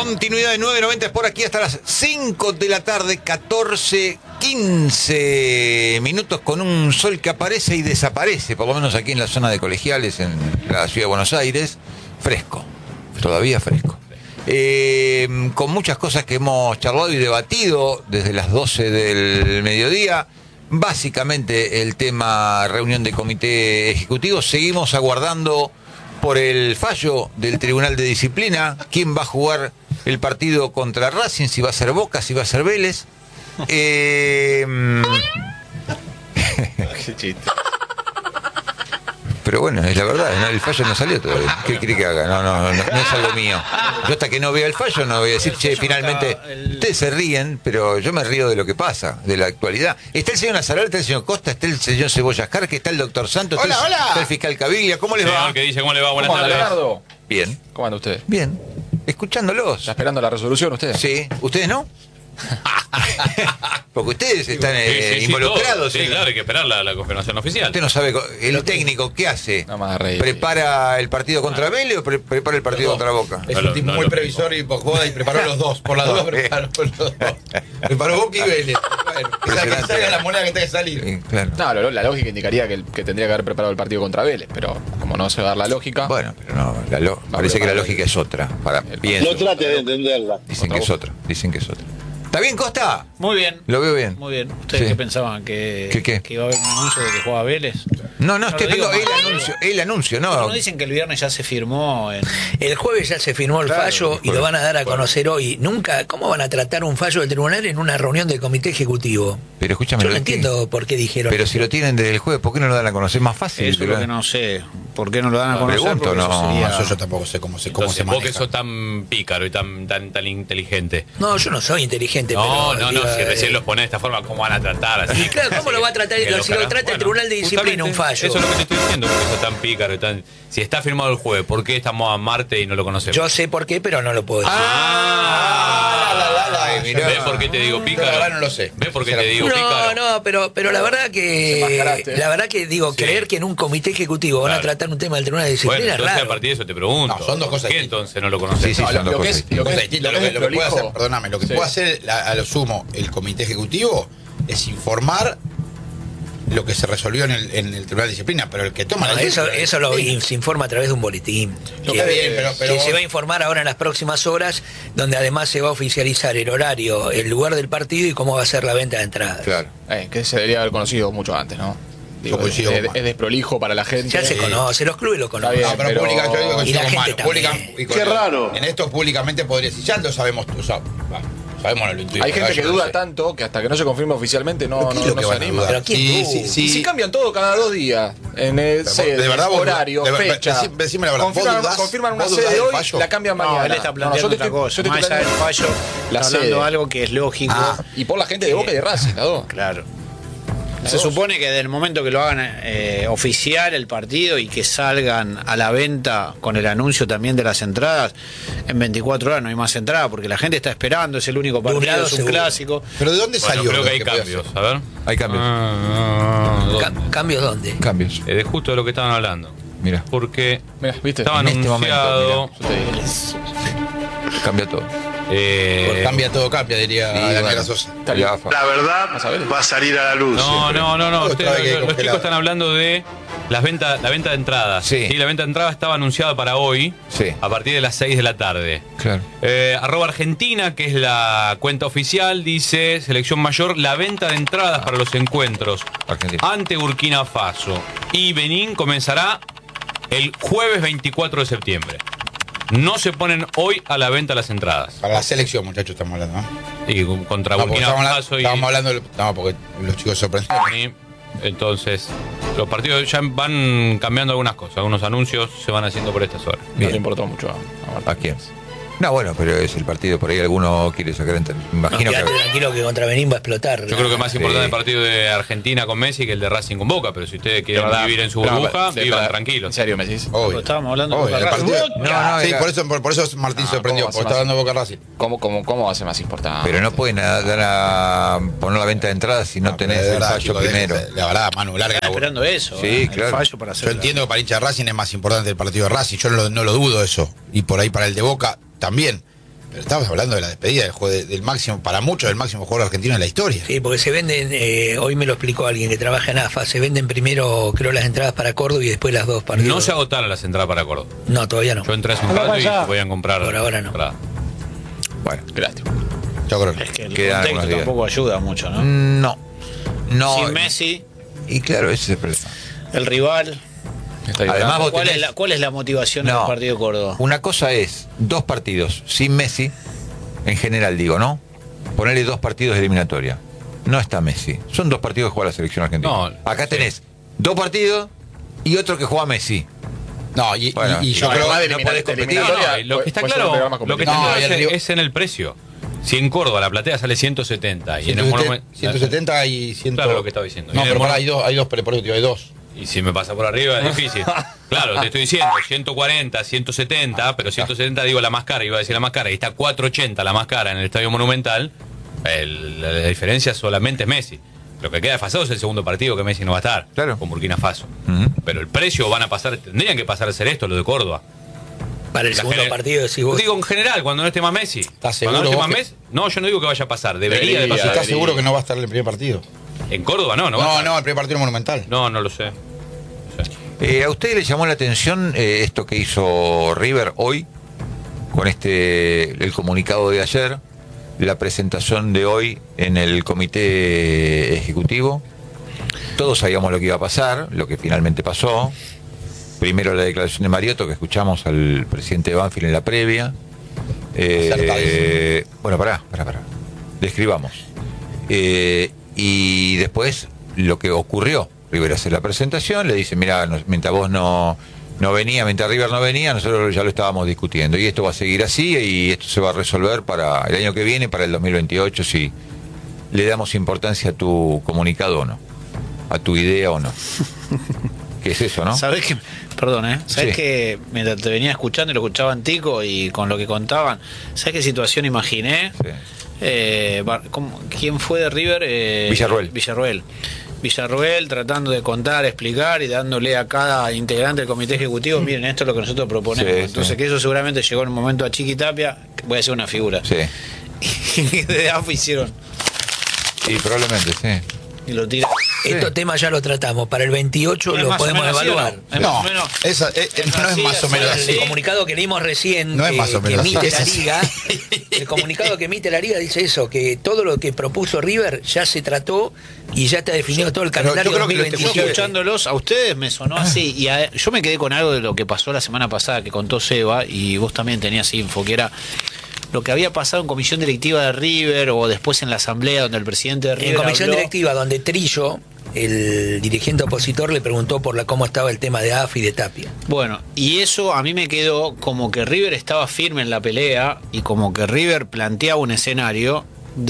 Continuidad de 990 es por aquí hasta las 5 de la tarde, 14:15 minutos, con un sol que aparece y desaparece, por lo menos aquí en la zona de Colegiales, en la ciudad de Buenos Aires. Fresco, todavía fresco. Con muchas cosas que hemos charlado y debatido desde las 12 del mediodía. Básicamente el tema reunión de comité ejecutivo. Seguimos aguardando por el fallo del Tribunal de Disciplina. ¿Quién va a jugar el partido contra Racing? Si va a ser Boca, si va a ser Vélez. Qué chiste. Pero bueno, es la verdad, ¿no? El fallo no salió todavía. ¿Qué quiere que haga? No es algo mío. Yo hasta que no vea el fallo no voy a decir, che, finalmente, ustedes se ríen, pero yo me río de lo que pasa, de la actualidad. Está el señor Nazaral, está el señor Costa, está el señor Cebollas Carque, está el doctor Santos, está el fiscal Caviglia. ¿Cómo les va? ¿Qué dice? ¿Cómo le va? Buenas tardes. Leonardo? Bien. ¿Cómo anda usted? Bien. Escuchándolos. ¿Está esperando la resolución usted? Sí. ¿Ustedes no? Porque ustedes están involucrados. Sí, claro, hay que esperar la confirmación oficial. Usted no sabe, el técnico, ¿qué hace? No más reír. ¿Prepara el partido contra Vélez o prepara el partido contra Boca? Es un tipo muy previsor y joda y preparó los dos. Por las dos preparó los dos. Preparó Boca y Vélez. Bueno, o sea, que salga la moneda que tenga que salir. Sí, claro. No, la lógica indicaría que tendría que haber preparado el partido contra Vélez, pero como no se va a dar la lógica. Bueno, pero no, parece que la lógica es otra. Pienso. No trate de entenderla. Dicen que es otra. ¿Está bien, Costa? Muy bien. Lo veo bien. Muy bien. ¿Ustedes Sí. qué pensaban? ¿Que iba a haber un anuncio de que jugaba Vélez? No, estoy lo digo viendo mal. el anuncio, ¿No no. dicen que el viernes ya se firmó? El jueves ya se firmó el fallo y lo van a dar a conocer hoy. Nunca, ¿cómo van a tratar un fallo del tribunal en una reunión del comité ejecutivo? Pero escúchame. Yo no entiendo por qué dijeron Pero eso. si lo tienen desde el jueves, ¿por qué no lo dan a conocer más fácil? Eso es lo que no sé. ¿Por qué no lo dan a conocer? Pregunto, Porque no. eso sería- Eso yo tampoco sé cómo se Entonces, vos que maneja. sos tan pícaro y tan inteligente. No, yo no soy inteligente. No, pero, si recién los ponés de esta forma, ¿cómo van a tratar así? Claro, ¿cómo lo va a tratar? Que Si lo trata el Tribunal de Disciplina, un fallo. Eso es lo que te estoy diciendo, porque sos tan pícaro y tan... Si está firmado el jueves, ¿por qué estamos a Marte y no lo conocemos? Yo sé por qué, pero no lo puedo decir. ¿Ves por qué te digo pícaro? Ahora no lo sé. ¿Ves por qué te digo pícaro? No, pero la verdad Se mascaraste. que digo, creer que en un comité ejecutivo van a Claro. tratar un tema del Tribunal de Bueno, Disciplina es entonces a raro. partir de eso te pregunto. No, son dos cosas ¿Qué distintas. entonces no lo conoces? Sí, No, son dos lo que cosas es, lo que Cosa es, distinta. lo que es Lo que puede hacer, prolijo. perdóname, lo que Sí. puede hacer a lo sumo el comité ejecutivo es informar lo que se resolvió en el Tribunal de Disciplina, pero el que toma No, la eso decisión- se informa a través de un boletín. Está bien, pero que se va a informar ahora en las próximas horas, donde además se va a oficializar el horario, el lugar del partido y cómo va a ser la venta de entradas. Claro. Que se debería haber conocido mucho antes, ¿no? Digo, coincido es, con Mar. es desprolijo para la gente. Ya se conoce, los clubes lo conocen. Está No, pero, Pero- pública, yo digo que y la somos gente malos. también. Pública- Qué raro. En esto públicamente podría decir, ya lo sabemos, sabemos, lo intuimos. Hay gente que yo no duda sé. tanto que hasta que no se confirme oficialmente no, ¿Pero qué es no, lo no que se van a anima. dudar? Pero ¿quién Sí, duda? sí, sí. Y si cambian todo cada 2 días, en el sede, de verdad, vos- horario, de ver- fecha, decime la verdad, confirman, ¿vos dudás- confirman una vos dudás sede del hoy, fallo? la cambian No, mañana. él está planteando yo te otra estoy- cosa. yo te Más estoy allá del planteando fallo, la está hablando sede. de algo que es lógico. Y por la gente de Boca y de Racing, las dos. Claro. Se supone que desde el momento que lo hagan oficial el partido y que salgan a la venta con el anuncio también de las entradas, en 24 horas no hay más entrada porque la gente está esperando, es el único De un partido, lado es un seguro. clásico. Pero ¿de dónde Bueno, salió? creo lo que hay puede cambios. hacer? A ver. Hay cambios. ¿Cambios dónde? Cambios. De justo de lo que estaban hablando. Mira, Porque Mirá, ¿viste? estaba En este anunciado. Yo te digo. cambia todo. Cambia todo, cambia, diría Sí, Daniela bueno. Sosa. Ya, fa. La verdad Vas a ver. va a salir a la luz. No, siempre. no. Otra Ustedes, vez que los congelado. chicos están hablando de la venta de entradas. Sí. La venta de entradas estaba anunciada para hoy, Sí. a partir de las 6 de la tarde. Claro. @Argentina, que es la cuenta oficial, dice Selección Mayor, la venta de entradas para los encuentros Argentina. ante Burkina Faso y Benín comenzará el jueves 24 de septiembre. No se ponen hoy a la venta las entradas. Para la selección, muchachos, estamos hablando, ¿no? Y contra No, porque Burkina Faso y estábamos hablando, no, porque los chicos se sorprendieron. Benín. Entonces, los partidos ya van cambiando algunas cosas. Algunos anuncios se van haciendo por estas horas. No le importó mucho a Martín. ¿A quién? No, bueno, pero es el partido, por ahí alguno quiere sacar entre. Imagino Quédate que. tranquilo que contra Benín va a explotar. Yo creo que más Sí. importante el partido de Argentina con Messi que el de Racing con Boca, pero si ustedes quieren De verdad. vivir en su No, burbuja, de vivan verdad. tranquilos. En serio, me decís. Obvio. Estábamos hablando de Obvio, Boca el partido. Racing. No, Sí, era- por eso Martín sorprendió, ¿cómo porque va a está ser dando Boca Racing. ¿Cómo va a ser más importante? Pero no pueden dar a poner la venta de entradas si no tenés de el verdad, fallo chicos, primero. La verdad, Manu, larga Están la esperando eso. Sí, el claro. fallo para hacer. Yo entiendo que para hincha de Racing es más importante el partido de Racing, yo no lo dudo eso. Y por ahí para el de Boca también. Pero estamos hablando de la despedida del máximo, para muchos, del máximo jugador argentino de la historia. Sí, porque se venden, hoy me lo explicó alguien que trabaja en AFA, se venden primero, creo, las entradas para Córdoba y después las dos partidos. No se agotaron las entradas para Córdoba. No, todavía no. Yo entré hace un rato y voy a comprar. Por ahora no. Bueno, Gracias. Yo creo que Es que el Quedan contexto algunos días. tampoco ayuda mucho, ¿no? no. Sin Messi, Y claro, ese es el problema. el rival. Además, vos ¿Cuál, tenés- ¿Cuál es la motivación del partido de Córdoba? Una cosa es 2 partidos sin Messi, en general digo, ¿no? Ponerle 2 partidos de eliminatoria. No está Messi. Son 2 partidos que juega la selección argentina. No, Acá tenés 2 partidos y otro que juega Messi. no, y Bueno, yo no, creo además que no podés competir. No, lo que está Puede ser un claro, programa lo que competitivo. está No, claro y el es en el precio. Si en Córdoba la platea sale 170 y en el Monumental 170 y 100. Claro, lo que estaba diciendo. No, Y en pero el pará, hay dos, pero por eso te digo, hay dos. Y si me pasa por arriba es difícil. Claro, te estoy diciendo 140, 170, pero 170 digo la más cara, iba a decir la más cara, y está 480 la más cara en el Estadio Monumental. La diferencia solamente es Messi. Lo que queda desfasado es el segundo partido que Messi no va a estar, Claro. con Burkina Faso. Ujú. Pero el precio van a pasar, tendrían que pasar a ser esto, lo de Córdoba. Para el La segundo gener- partido decís vos. Digo en general, cuando no esté más Messi. ¿Estás Cuando no seguro esté vos más que- Messi, no, yo no digo que vaya a pasar, debería de Debería, pasar. ¿Estás seguro que no va a estar en el primer partido? En Córdoba no, no va a No, estar. no, el primer partido monumental. No, no lo sé. ¿A usted le llamó la atención esto que hizo River hoy? Con el comunicado de ayer, la presentación de hoy en el comité ejecutivo. Todos sabíamos lo que iba a pasar, lo que finalmente pasó. Primero la declaración de Mariotto, que escuchamos al presidente de Banfield en la previa. Acertadísimo. Bueno, pará. Describamos. Y después lo que ocurrió. River hace la presentación, le dice, mira, mientras vos no venía, mientras River no venía, nosotros ya lo estábamos discutiendo. Y esto va a seguir así y esto se va a resolver para el año que viene, para el 2028, si le damos importancia a tu comunicado o no, a tu idea o no. ¿Qué es eso, no? ¿Sabés que, perdón, ¿sabés Sí. que mientras te venía escuchando y lo escuchaba en Tico y con lo que contaban, ¿sabés qué situación imaginé? Sí. ¿Quién fue de River? Villarroel tratando de contar, explicar y dándole a cada integrante del comité ejecutivo, miren, esto es lo que nosotros proponemos. Sí, Entonces sí. que eso seguramente llegó en un momento a Chiqui Tapia, que voy a hacer una figura. Sí, Y de AFA hicieron sí, probablemente, sí. y lo tiran. Estos temas ya lo tratamos. Para el 28 Es lo más o podemos menos así, ¿o no? evaluar. Es No, más o menos- no es más o menos El así. comunicado que leímos recién, No es más o que menos emite así. la Es así. Liga, el comunicado que emite la Liga dice eso, que todo lo que propuso River ya se trató y ya está definido todo el Pero yo calendario creo que lo 2027. Escuchándolos a ustedes me sonó así y yo me quedé con algo de lo que pasó la semana pasada que contó Seba y vos también tenías info, que era lo que había pasado en comisión directiva de River o después en la asamblea donde el presidente de River En comisión habló. directiva, donde Trillo, el dirigente opositor, le preguntó por cómo estaba el tema de AFA y de Tapia. Bueno, y eso a mí me quedó como que River estaba firme en la pelea y como que River planteaba un escenario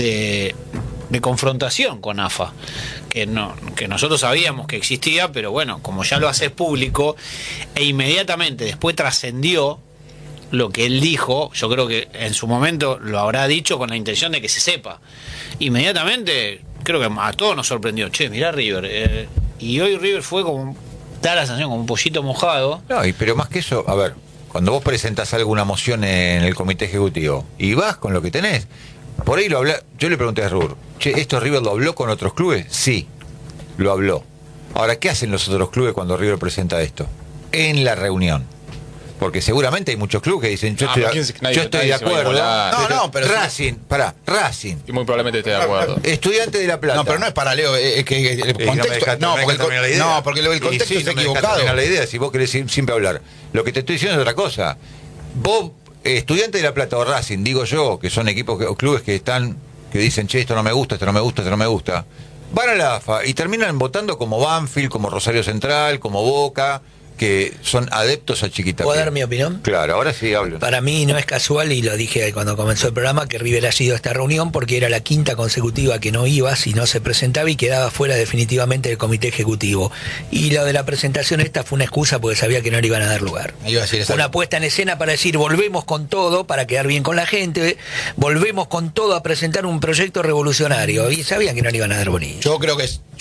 de confrontación con AFA, que nosotros sabíamos que existía, pero bueno, como ya lo haces público, e inmediatamente después trascendió lo que él dijo, yo creo que en su momento lo habrá dicho con la intención de que se sepa. Inmediatamente, creo que a todos nos sorprendió, che, mirá River. Y hoy River fue como, da la sensación, como un pollito mojado. No, pero más que eso, a ver, cuando vos presentás alguna moción en el comité ejecutivo y vas con lo que tenés, por ahí lo habla. Yo le pregunté a Rur, che, ¿esto River lo habló con otros clubes? Sí, lo habló. Ahora, ¿qué hacen los otros clubes cuando River presenta esto? En la reunión. Porque seguramente hay muchos clubes que dicen, yo pero estoy nadie de se va a acuerdo. igualar. No, pero Racing, Y muy probablemente esté de acuerdo. Estudiante de La Plata. No, pero no es paralelo, es que el No me contexto. dejaste- No, me porque dejaste terminar la idea. porque el Y contexto sí, está no me dejaste equivocado. terminar la idea, si vos querés siempre hablar. Lo que te estoy diciendo es otra cosa. Vos, Estudiante de La Plata o Racing, digo yo, que son equipos o clubes que dicen, che, esto no me gusta, esto no me gusta, esto no me gusta, van a la AFA y terminan votando como Banfield, como Rosario Central, como Boca, que son adeptos a Chiquitapia. ¿Puedo dar mi opinión? Claro, ahora sí hablo. Para mí no es casual, y lo dije cuando comenzó el programa, que River haya ido a esta reunión porque era la quinta consecutiva que no iba, si no se presentaba y quedaba fuera definitivamente del comité ejecutivo. Y lo de la presentación esta fue una excusa porque sabía que no le iban a dar lugar. Iba a decir Fue una puesta en escena para decir, volvemos con todo, para quedar bien con la gente, volvemos con todo a presentar un proyecto revolucionario. Y sabían que no le iban a dar bonito. Yo creo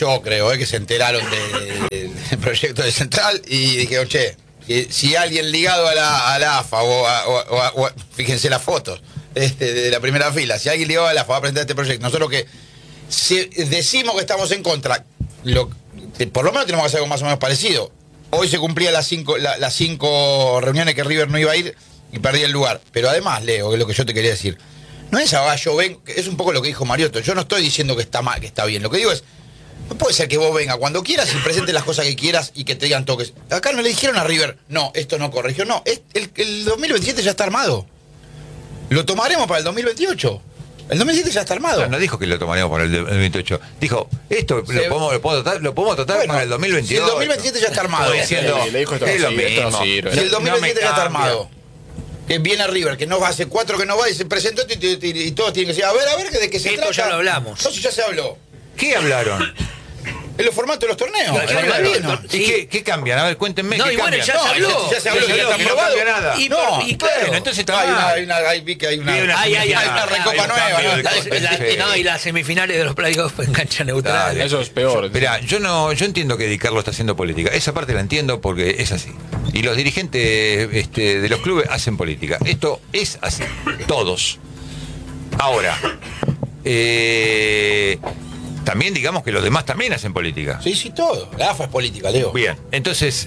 que se enteraron del proyecto de Central y dijeron, che, si alguien ligado a la AFA fíjense las fotos, de la primera fila. Si alguien le va a la FA a presentar este proyecto, nosotros que si decimos que estamos en contra, por lo menos tenemos que hacer algo más o menos parecido. Hoy se cumplían las 5 reuniones que River no iba a ir y perdía el lugar. Pero además, Leo, que es lo que yo te quería decir, no es yo vengo, es un poco lo que dijo Mariotto. Yo no estoy diciendo que está mal, que está bien. Lo que digo es, no puede ser que vos vengas cuando quieras y presentes las cosas que quieras y que te digan toques. Acá no le dijeron a River, no, esto no corrigió. No, el 2027 ya está armado. Lo tomaremos para el 2028. El 2007 ya está armado. No dijo que lo tomaríamos para el 2028. Dijo, esto lo podemos tratar para el 2022. Si el 2027 ya está armado. Diciendo, le dijo esto es lo esto no mismo. sirve. Si el 2027 ya está cambia. armado. Que viene a River, que no va, hace 4 que no va y se presentó y todos tienen que decir, a ver, ¿de qué se Esto trata? ya lo hablamos. No, si ya se habló. ¿Qué hablaron? En los formatos de los torneos. Ya En el hablaron. Madrid, ¿no? ¿Y qué cambian? A ver, cuéntenme. No, ¿qué y bueno, cambian? ya se habló. Ya se habló, ya está que no aprobado. cambia nada. Y, No, y claro. Bueno, entonces está mal. Vi que hay una Hay una Hay recopa nueva, ¿no? no, y las semifinales de los playoffs en cancha neutral. Dale. Eso es peor. Mirá, yo entiendo que Di Carlo está haciendo política. Esa parte la entiendo porque es así. Y los dirigentes de los clubes hacen política. Esto es así. Todos. Ahora, también digamos que los demás también hacen política. Sí, todo. La AFA es política, Leo. Bien, entonces,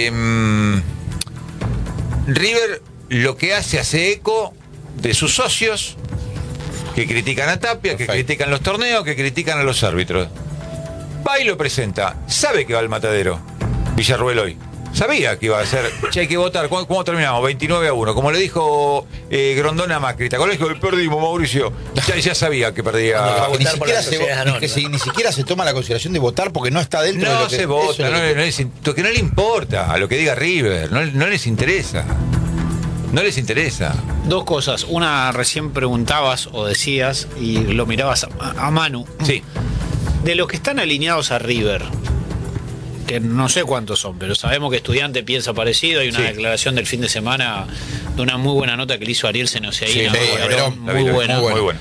River lo que hace eco de sus socios que critican a Tapia, Perfecto. que critican los torneos, que critican a los árbitros. Va y lo presenta. Sabe que va al matadero Villarruel hoy. Sabía que iba a ser, che, hay que votar. ¿Cómo terminamos? 29-1. Como le dijo Grondona a Macri. ¿Te acordás que perdimos, Mauricio? Ya sabía que perdía. Cuando fue a Ni votar por siquiera, las sociedades anónimas. ni siquiera se toma la consideración de votar porque no está dentro de No lo que se vota, eso es lo que- porque no le importa a lo que diga River. No les interesa. No les interesa. Dos cosas. Una, recién preguntabas o decías y lo mirabas a Manu. Sí. De los que están alineados a River, que no sé cuántos son, pero sabemos que Estudiante piensa parecido. Hay una Sí. declaración del fin de semana de una muy buena nota que le hizo Ariel Senoseaína. Sí, a Verón, muy buena. Muy buena.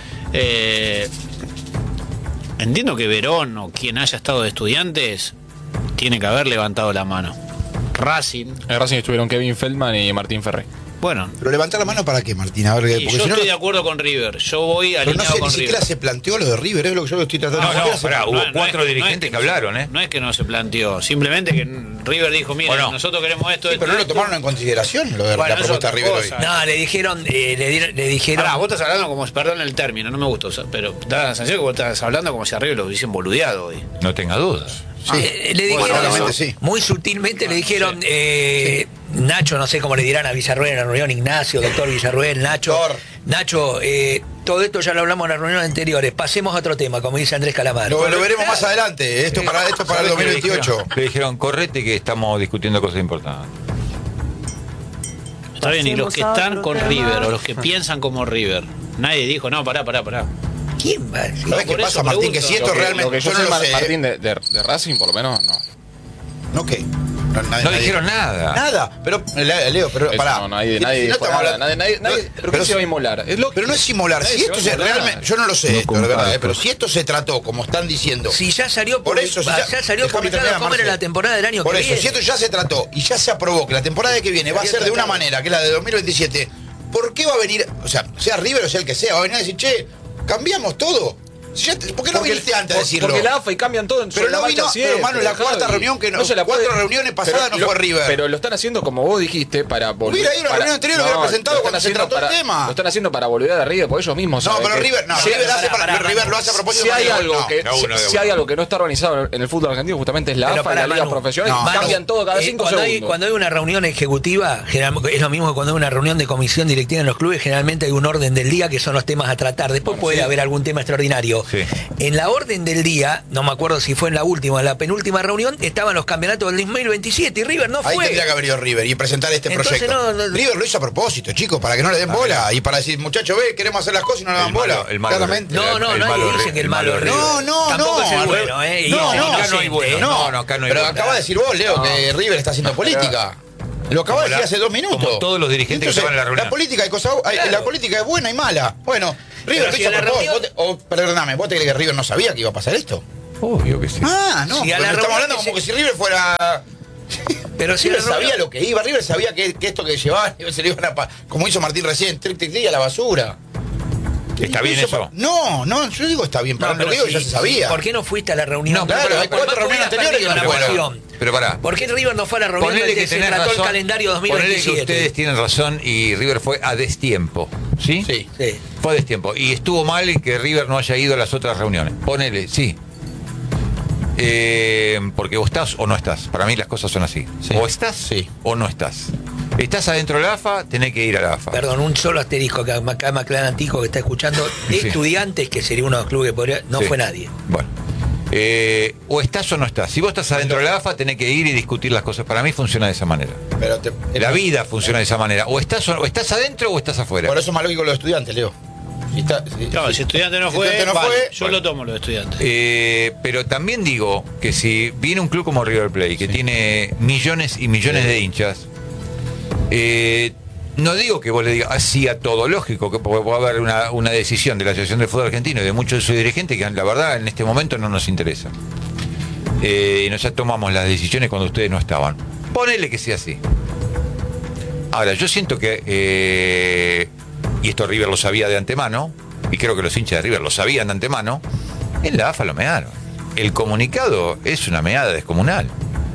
Entiendo que Verón o quien haya estado de Estudiantes tiene que haber levantado la mano. Racing, En Racing estuvieron Kevin Feldman y Martín Ferré. bueno, Pero levantar la mano para qué, Martín, a ver, y porque yo si no, estoy de acuerdo con River. Yo voy pero no alineado sé, ni con siquiera River. se planteó lo de River, es lo que yo estoy tratando de No, pará, hubo 4 dirigentes que hablaron, ¿eh? No es que no se planteó, simplemente que River dijo, mira, ¿O no? nosotros queremos esto, Sí, esto, pero no lo esto. tomaron en consideración lo de Bueno, la eso propuesta de es River otra hoy. cosa. No, le dijeron. Pará, vos estás hablando como, perdón el término, no me gustó, pero da la sensación que vos estás hablando como si a River lo hubiesen boludeado hoy. No tenga dudas. Sí. Le dijeron, Probablemente sí. muy sutilmente le dijeron, Nacho, no sé cómo le dirán a Villarruel en la reunión, Ignacio, doctor Villarruel, Nacho. Doctor. Nacho, todo esto ya lo hablamos en las reuniones anteriores. Pasemos a otro tema, como dice Andrés Calamar. Lo veremos más adelante. Esto para el ¿Sabés qué 2028. Le dijeron, correte que estamos discutiendo cosas importantes. Está bien, y los que están con River o los que piensan como River, nadie dijo, no, pará. ¿Quién va a decir? ¿Sabés qué por eso pasa, Martín? Que pregunto. si esto Lo que realmente. yo Yo sé, no lo sé. Martín, de Racing, por lo menos, no. ¿No qué? No dijeron nada. Nada, pero Leo, pero Eso pará. no, nadie Si no dijo estamos nada, hablando- nadie- ¿pero pero qué se va a inmolar? Es lo- Pero no es inmolar. Nadie Si se esto va a se inmolar. realmente, yo no lo sé, esto, de verdad, pero si esto se trató como están diciendo. Si ya salió Por eso, si ya ya- salió déjame publicado terminar, cómo era Marce. la temporada del año Por que eso, viene. si esto ya se trató y ya se aprobó que la temporada que viene va a ser de una manera, que es la de 2027, ¿por qué va a venir, o sea River o sea el que sea, va a venir a decir, che, cambiamos todo? Si ya ¿por qué no viniste antes a decirlo? Porque la AFA y cambian todo en Pero no vino, pero mano, la cuarta reunión que no, se la 4 puede- reuniones pasadas pero no fue River. Pero lo están haciendo como vos dijiste para volver. Hubiera ido a la reunión anterior y lo hubiera presentado lo están cuando se haciendo trató el tema. Lo están haciendo para volver a River por ellos mismos. No, ¿sabe? pero Que- River, no, si- River, hace pará, River lo hace a propósito. Si hay para algo no. que No, uno de si hay algo que no está organizado en el fútbol argentino justamente es la Pero AFA y la pará, liga Manu. profesional No, y cambian todo cada 5 cuando segundos. cuando hay una reunión ejecutiva, generalmente, es lo mismo que cuando hay una reunión de comisión directiva en los clubes, generalmente hay un orden del día que son los temas a tratar. Después puede haber algún tema extraordinario. Sí. En la orden del día, no me acuerdo si fue en la última o en la penúltima reunión, estaban los campeonatos del 2027 y River no Ahí fue. tendría que haber ido River y presentar este Entonces, proyecto. no. River lo hizo a propósito, chicos, para que no le den bola y para decir, muchachos, ve, queremos hacer las cosas y no le dan bola. El malo, Claramente. No, el nadie malo dice que el malo River. River. No, Tampoco es el al bueno, revés. y No, es no, inocente, acá no hay bueno. No, acá no hay pero bueno. acaba de decir vos, Leo, que River está haciendo política. Lo acabo de decir hace 2 minutos. como todos los dirigentes que estaban en la reunión. La política, la política es buena y mala. Bueno, River Pero lo si hizo a la a propósito. reunión- Perdóname, ¿vos te crees que River no sabía que iba a pasar esto? Obvio que sí. Ah, no. Si a pero la estamos reunión hablando que como se- que si River fuera. Pero si River la reunión- sabía lo que iba, River sabía que esto que llevaban se lo iban a como hizo Martín recién, tric, tric, tric, a la basura. ¿Está bien eso? No, yo digo está bien, para lo que digo ya se sabía. ¿Por qué no fuiste a la reunión? No, claro, hay 4 reuniones anteriores que no la fueron. cuestión. Pero pará. ¿Por qué River no fue a la reunión Ponele donde que se tenés trató razón, el calendario ponele que 2027? ustedes tienen razón y River fue a destiempo, ¿sí? Sí. Sí. Fue a destiempo. Y estuvo mal en que River no haya ido a las otras reuniones. Ponele, sí. Porque o estás o no estás. Para mí las cosas son así. Sí. O estás o no estás. Estás adentro de la AFA, tenés que ir a la AFA. Perdón, un solo asterisco que acá McLaren Antico que está escuchando. Sí. Estudiantes, que sería uno de los clubes que podría. No Sí. fue nadie. Bueno. O estás o no estás. Si vos estás adentro de la AFA, tenés que ir y discutir las cosas. Para mí funciona de esa manera. Pero La vida funciona de esa manera. O estás adentro o estás afuera. Por eso es más lógico los estudiantes, Leo. Claro, si estudiante no fue, Estudiante no vale, fue, yo lo tomo los estudiantes. Pero también digo que si viene un club como River Plate, que tiene millones y millones de hinchas, no digo que vos le digas así a todo, lógico, que puede haber una decisión de la Asociación del Fútbol Argentino y de muchos de sus dirigentes que la verdad en este momento no nos interesa. Y nosotros ya tomamos las decisiones cuando ustedes no estaban. Ponele que sea así. Ahora, yo siento que, y esto River lo sabía de antemano, y creo que los hinchas de River lo sabían de antemano, en la AFA lo mearon. El comunicado es una meada descomunal.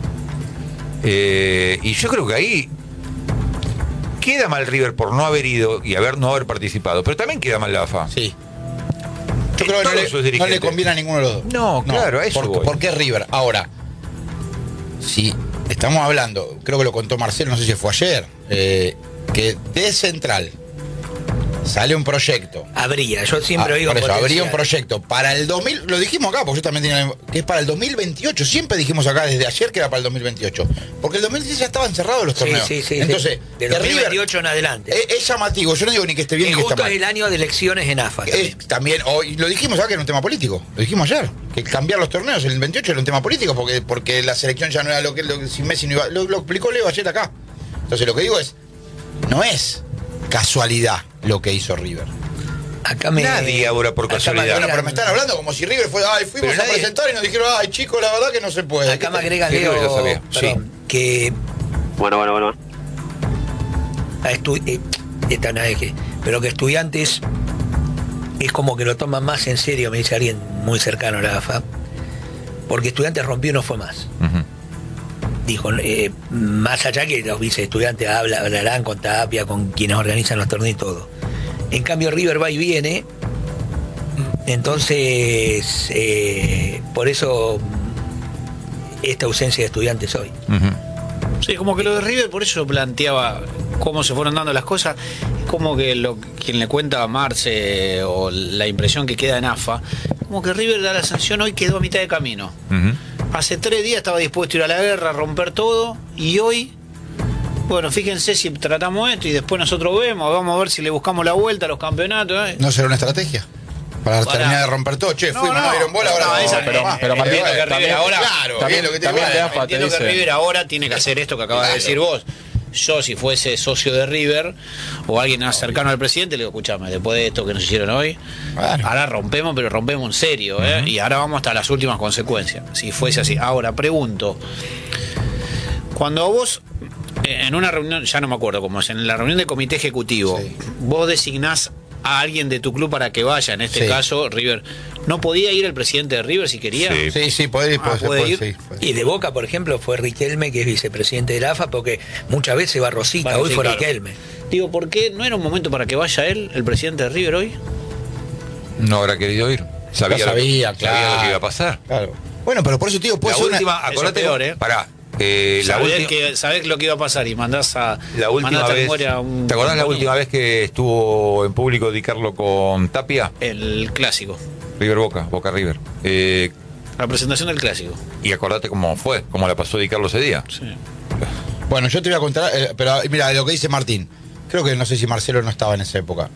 Y yo creo que ahí queda mal River por no haber ido y no haber participado, pero también queda mal la AFA. Sí. Yo creo que no le conviene a ninguno de los dos. No, claro, a eso voy. ¿Por qué River? Ahora, si estamos hablando, creo que lo contó Marcelo, no sé si fue ayer, que de Central sale un proyecto. Yo siempre oigo por eso, habría potencial. un proyecto para el 2000, lo dijimos acá, porque yo también tenía, que es para el 2028, siempre dijimos acá desde ayer que era para el 2028, porque el 2016 ya estaban cerrados los torneos. Sí. Entonces, de que 2028 en adelante. es llamativo, yo no digo ni que esté bien Que ni que está justo mal. es el año de elecciones en AFA. También, hoy lo dijimos acá que era un tema político, lo dijimos ayer, que cambiar los torneos en el 28 era un tema político, porque la selección ya no era lo que sin Messi no iba, lo explicó Leo ayer acá. Entonces lo que digo es, no es casualidad lo que hizo River. Nadie ahora por casualidad. Bueno, pero me están hablando como si River fuera, fuimos Pero a presentar y nos dijeron, chicos, la verdad que no se puede. Acá me agrega Sí, Leo, yo sabía. perdón, que Bueno. esta no es que, pero que Estudiantes es como que lo toman más en serio, me dice alguien muy cercano a la AFA, porque Estudiantes rompió y no fue más. Ujú. Dijo, más allá que los vice estudiantes hablarán con Tapia, con quienes organizan los torneos y todo. En cambio River va y viene, entonces por eso esta ausencia de estudiantes hoy. Ujú. Sí, como que lo de River, por eso planteaba cómo se fueron dando las cosas, como que quien le cuenta a Marce o la impresión que queda en AFA, como que River da la sanción hoy quedó a mitad de camino. Ujú. Hace 3 días estaba dispuesto a ir a la guerra, a romper todo, y hoy, bueno, fíjense si tratamos esto y después nosotros vamos a ver si le buscamos la vuelta a los campeonatos. ¿No será una estrategia? Para terminar de romper todo. Che, fuimos, no dieron bola, ahora esa- pero Martín, entiendo que también- River ahora, claro, también- bien lo que te también digo, de AFA te entiendo que dice. River ahora tiene que hacer esto que acabas de Claro. decir vos. Yo, si fuese socio de River o alguien cercano al presidente, le digo, escuchame, después de esto que nos hicieron hoy, Claro. ahora rompemos, pero rompemos en serio, y ahora vamos hasta las últimas consecuencias. Si fuese así. Ahora, pregunto, cuando vos, en una reunión, ya no me acuerdo cómo es, en la reunión del comité ejecutivo, Sí. vos designás a alguien de tu club para que vaya, en este Sí. caso, River, ¿no podía ir el presidente de River si quería? Sí. Sí, puede ir, ¿puede ir? sí. Y de Boca, por ejemplo, fue Riquelme, que es vicepresidente de la AFA, porque muchas veces va Rosita, Bueno, hoy sí, fue claro. Riquelme. Digo, ¿por qué no era un momento para que vaya él, el presidente de River, hoy? No habrá querido ir. Sabía lo que claro. iba a pasar. Claro. Bueno, pero por eso, tío, puede La ser última, Eso acordate, es peor, pará. Sabés lo que iba a pasar y mandás a. La última mandás a vez, memoria a un ¿te acordás la compañero? última vez que estuvo en público Di Carlo con Tapia? El clásico. River Boca River. La presentación del clásico. Y acordate cómo fue, cómo la pasó Di Carlo ese día. Sí. Bueno, yo te voy a contar, pero mira, lo que dice Martín, creo que no sé si Marcelo no estaba en esa época.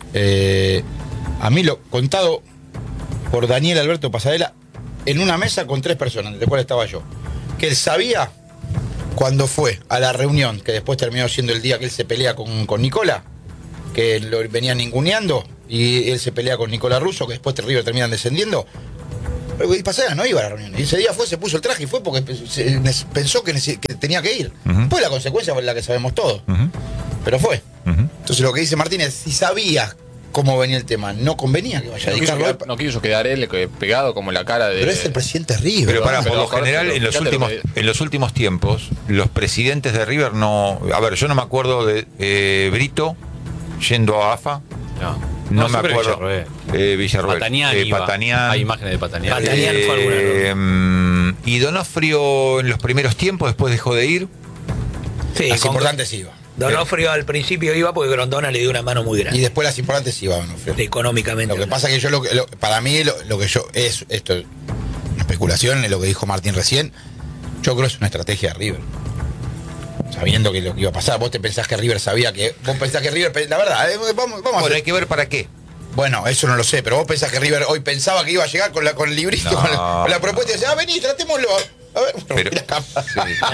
A mí lo contado por Daniel Alberto Pasadela en una mesa con 3 personas, de cual estaba yo, que él sabía cuando fue a la reunión, que después terminó siendo el día que él se pelea con Nicola, que lo venían ninguneando, y él se pelea con Nicola Russo, que después River terminan descendiendo. Y Pasadela no iba a la reunión. Y ese día se puso el traje y fue porque pensó que tenía que ir. Ujú. Fue la consecuencia por la que sabemos todos. Ujú, Pero fue. ujú. Entonces lo que dice Martínez, si sabías cómo venía el tema. No convenía que vaya Di Carlo. No quiso quedar él pegado como en la cara de. Pero es el presidente River. Pero por pero lo aparte, general, pero fíjate lo que- en los últimos tiempos, los presidentes de River no. A ver, yo no me acuerdo de Brito yendo a AFA. No me siempre acuerdo. Villarroel. Patanián iba. Patanián. Hay imágenes de Patanián. Patanián fue alguna Y Donofrio en los primeros tiempos, después dejó de ir. Sí, Las con- importantes iba. Donofrio al principio iba porque Grondona le dio una mano muy Y grande. después las importantes iba, ¿no? Económicamente. Lo que pasa que yo, para mí, lo que yo. Es esto, una especulación, es lo que dijo Martín recién. Yo creo que es una estrategia de River. Sabiendo que lo que iba a pasar. Vos te pensás que River sabía que. Vos pensás que River. La verdad, vamos a Bueno, hacer- hay que ver para qué. Bueno, eso no lo sé, pero vos pensás que River hoy pensaba que iba a llegar con el librito, No. con la propuesta y decía, vení, tratémoslo. A ver, Pero, mira, cámara.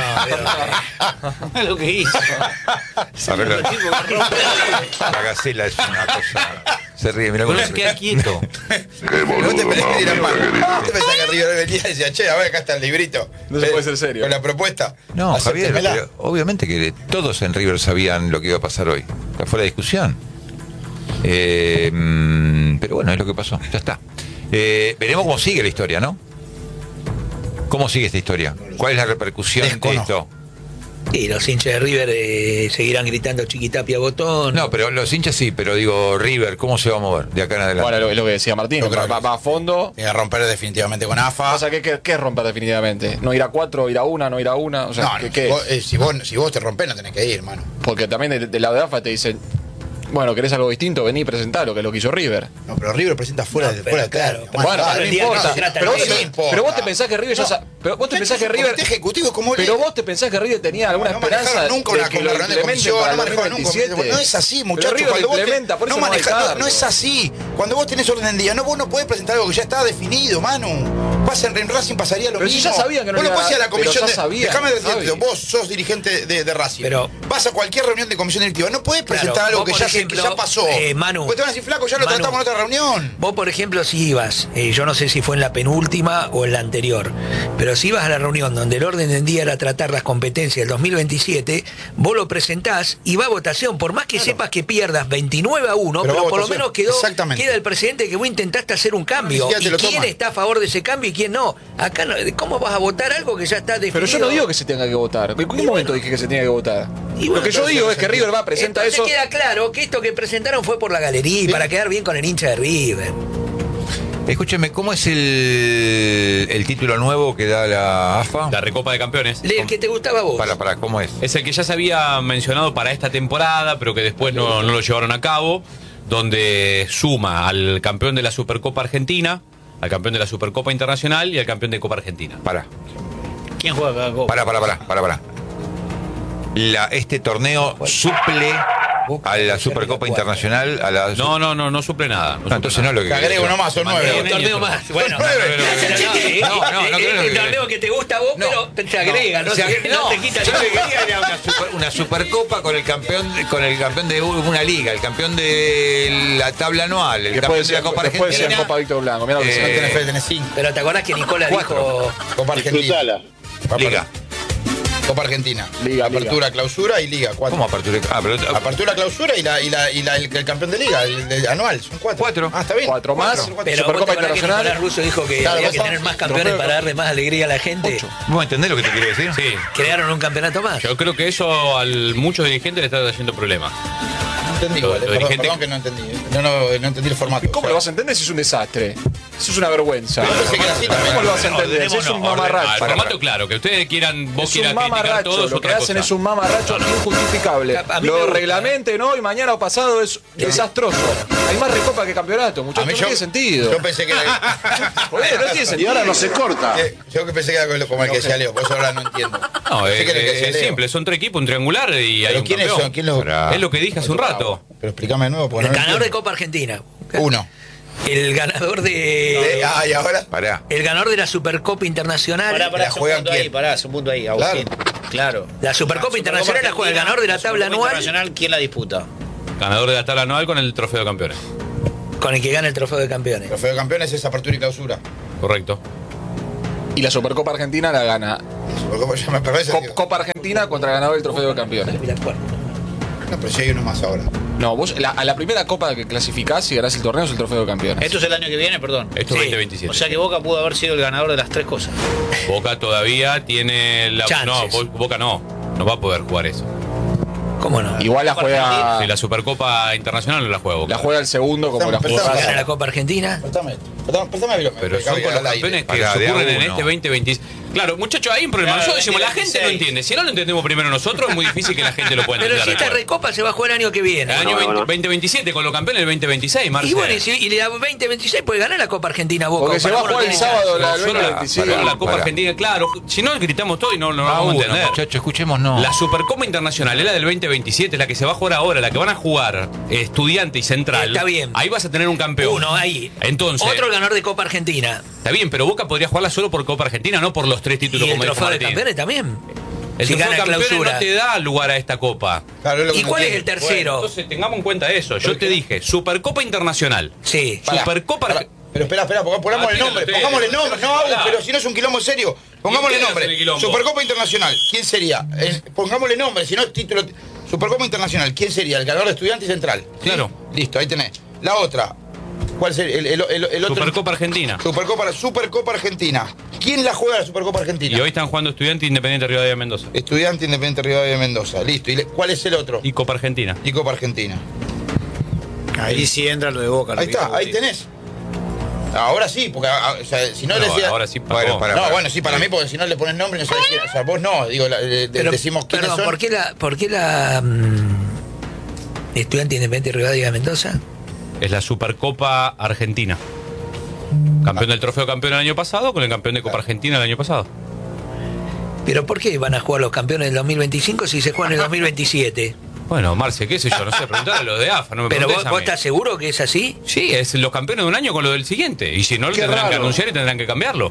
sí. Lo que hizo. A ver, la gacela es una cosa. Se ríe, mira cómo se ríe. Queda quieto. Vos te pensás que era mal. Vos te pensás que River venía y decía, che, a ver, acá está el librito. No se puede ser serio. Con la propuesta. No, Javier, Acéptemela. pero obviamente que todos en River sabían lo que iba a pasar hoy. Está fuera de discusión. Pero bueno, es lo que pasó. Ya está. Veremos cómo sigue la historia, ¿no? ¿Cómo sigue esta historia? ¿Cuál es la repercusión de Desconozco. esto? Sí, los hinchas de River seguirán gritando Chiquitapia Botón. No, pero los hinchas sí, pero digo, River, ¿cómo se va a mover de acá en adelante? Bueno, es lo que decía Martín. Yo creo que Va a fondo. Tiene que romper definitivamente con AFA. O sea, ¿qué es romper definitivamente? ¿No ir a 4, ir a 1, no ir a 1? O sea, No, ¿qué no, es? si vos te rompés, no tenés que ir, mano. Porque también del lado de AFA te dicen, bueno, ¿querés algo distinto? Vení y presentalo, que es lo que hizo River. No, pero River presenta fuera No, de pero fuera de claro, término, pero mano. Bueno, Dale, no el día que importa. se trata Pero de vos, eso, te, no importa. pero vos te pensás que River ya pero vos te pensás que River ejecutivo como pero vos te pensás que River tenía alguna no esperanza manejaron nunca de una que lo reunión de implementen comisión, para no el manejaron nunca. 2027. No es así, Pero muchachos. River Cuando lo vos implementa, por eso no, no va a maneja- dejarlo. no es así. Cuando vos tenés orden del día, no, vos no podés presentar algo que ya está definido, Manu. Pasa en Racing, pasaría lo Pero si mismo. ya sabían que no Vos no iba a- podés ir a la pero comisión ya de. sabían, Déjame decirte, Javi. vos sos dirigente de Racing. Pero- vas a cualquier reunión de comisión directiva, no podés Claro, presentar algo vos, que por ya, ejemplo, que ya pasó. Manu, Porque te van a decir, flaco, ya lo Manu, tratamos en otra reunión. Vos, por ejemplo, si ibas, yo no sé si fue en la penúltima o en la anterior, pero si ibas a la reunión donde el orden del día era tratar las competencias del 2027, vos lo presentás y va a votación, por más que sepas que pierdas 29-1, Pero pero va a por lo votación. menos Exactamente. queda el presidente que vos intentaste hacer un cambio. Ni siquiera te ¿Y lo quién toman. está a favor de ese cambio y quién no? Acá, ¿cómo vas a votar algo que ya está definido? Pero yo no digo que se tenga que votar. ¿En qué momento dije que se tenía que votar? Y bueno, Lo que yo digo es que River va, presenta Entonces eso. queda claro que esto que presentaron fue por la galería, Sí. para quedar bien con el hincha de River. Escúcheme, ¿cómo es el título nuevo que da la AFA? La Recopa de Campeones. El que te gustaba a vos. Para, ¿cómo es? Es el que ya se había mencionado para esta temporada, pero que después no lo llevaron a cabo, donde suma al campeón de la Supercopa Argentina, al campeón de la Supercopa Internacional y al campeón de Copa Argentina. ¿Quién juega cada copa? Para. Este torneo suple a la Supercopa Internacional, a la... No suple nada. No, entonces no es lo que... Te agrego nomás, son Mantiene nueve. Un torneo más. Bueno, el torneo que te gusta a vos, pero te agrega, ¿no? O sea, No te quita yo nada. lo que quería era una supercopa con el campeón de una liga, el campeón de la tabla anual, el Que campeón puede de la ser, Copa puede ser Argentina. Copa Víctor Blanco. Mirá lo que No se tenés fe, tenés cinco. Pero te acordás que Nicola dijo. Copa Argentina. Disfrutala. Liga. Copa Argentina. Liga, Apertura, clausura y liga. Cuatro. ¿Cómo apertura? Pero Apertura, clausura y el campeón de liga, el anual. Son cuatro. Cuatro. Ah, está bien. 4 más. Cuatro. Pero Supercopa vos te acordás que Internacional. Nicolás Russo dijo que Claro, había que vos tener sos- más campeones trofeo. para darle más alegría a la gente. ¿Vos entendés lo que te quiero decir? Sí. Crearon un campeonato más. Yo creo que eso a muchos dirigentes le está trayendo problemas. No entendí igual, Lo perdón, dirigente- perdón que no entendí. No entendí el formato. ¿Cómo lo vas a entender si es un desastre? Eso es una vergüenza. Yo pensé que era así también. ¿Cómo lo vas a entender? Si es un mamarracho. El formato claro, que ustedes quieran, vos Es quieras un criticar mamarracho, todo es lo que otra hacen cosa. es un mamarracho injustificable. A mí me Lo gusta. reglamenten hoy, mañana o pasado es desastroso. Hay más recopa que campeonato, A muchachos, mí no tiene sentido. Yo pensé que era. Joder, no tiene Y sentido. ahora no se corta. Yo que pensé que era como el que decía Leo, por eso ahora no entiendo. No, Pensé que era el que decía es Leo. simple, son tres equipos, un triangular y hay ¿Pero un quiénes campeón. son? ¿Quién los.? Pará. Es lo que dije hace un rato. Pero explícame de nuevo, porque El no ganador de entiendo. Copa Argentina. Uno. El ganador de. Y ahora. Pará. El ganador de la Supercopa Internacional. ¿La Pará, hace un juegan punto quién? ahí, pará, hace un punto ahí, Agustín. Claro. La Supercopa Internacional la juega el ganador de la tabla anual Internacional, ¿quién la disputa? Ganador de la tabla anual con el trofeo de campeones. con el que gana el trofeo de campeones. Trofeo de campeones es apertura y clausura. Correcto. Y la Supercopa Argentina la gana. Supercopa ya me perdés. Copa Argentina contra el ganador del trofeo de campeones. Mira, cuarto. No, pero si hay uno más ahora. No, vos a la primera copa que clasificás, si ganás el torneo, es el trofeo de campeones. Esto es el año que viene, perdón. Esto es 2027. O sea que Boca pudo haber sido el ganador de las 3 cosas. Boca todavía tiene la... Chances. No, Boca no va a poder jugar eso. ¿Cómo no? Igual la juega. Si la Supercopa Internacional no la juega Boca. La juega el segundo como la jugó Empezamos. Gana Racing. la Copa Argentina. Préstame el Pero son con los campeones que Pará, de ocurren a en uno. este 2026. Claro, muchachos, hay un problema. Claro, Nosotros decimos, la gente no 2026. entiende. Si no lo entendemos primero nosotros, es muy difícil que la gente lo pueda Pero entender. si esta después. recopa se va a jugar el año que viene. El año No, no. 2027, con los campeones del 2026, Marcelo. Y bueno, y la 2026 puede ganar la Copa Argentina Boca. Porque se Para va a uno jugar el tiene sábado la Solo la, 2025. solo la Copa Pará. Argentina, claro. Si no, gritamos todo y no lo vamos a Bueno, entender. muchachos, escuchemos, no. La Supercopa Internacional es la del 2027, la que se va a jugar ahora, la que van a jugar Estudiante y Central. Está bien. Ahí vas a tener un campeón. Uno ahí. Entonces, Otro ganador de Copa Argentina. está bien, pero Boca podría jugarla solo por Copa Argentina, no por los 3 títulos Y el como dijo trofeo de Martín. campeones también. El si trofeo gana de campeones clausura. no te da lugar a esta copa. ¿Y cuál es el Bueno, tercero? entonces tengamos en cuenta eso. Yo te dije, Supercopa Internacional. Sí. Supercopa Pero espera, pongámosle Ah, nombre. usted, Pongámosle nombre. No, pará. pero si no es un quilombo serio. Pongámosle ustedes hacen el nombre. quilombo. Supercopa Internacional. ¿Quién sería? Pongámosle nombre, si no es título. Supercopa Internacional. ¿Quién sería? El ganador de Estudiante y Central. ¿Sí? Claro. Listo, ahí tenés. La otra. ¿Cuál sería? El otro. Supercopa Argentina. Supercopa Argentina. ¿Quién la juega la Supercopa Argentina? Y hoy están jugando Estudiante Independiente Rivadavia de Mendoza. Estudiante Independiente Rivadavia de Mendoza. Listo. ¿Cuál es el otro? Y Copa Argentina. Y Copa Argentina. Ahí sí entra lo de Boca. lo Ahí que está, dijo ahí Agustín. tenés. Ahora sí, porque o sea, si no le decía. ahora sí, Bueno, pagó. para- No, bueno, sí, para mí, porque si no le pones nombre, no sabes quién. O sea, vos no, digo, Pero, decimos quiénes perdón, son. ¿por qué la Estudiante Independiente Rivadavia de Mendoza? Es la Supercopa Argentina. Campeón del trofeo campeón el año pasado con el campeón de Copa Argentina el año pasado. ¿Pero por qué van a jugar los campeones del 2025 si se juegan en el 2027? Bueno, Marce, qué sé yo, no sé, preguntar a los de AFA, no me ¿Pero preguntes vos, a vos mí. estás seguro que es así? Sí, es los campeones de un año con lo del siguiente. Y si no, lo Qué tendrán que raro. anunciar y tendrán que cambiarlo.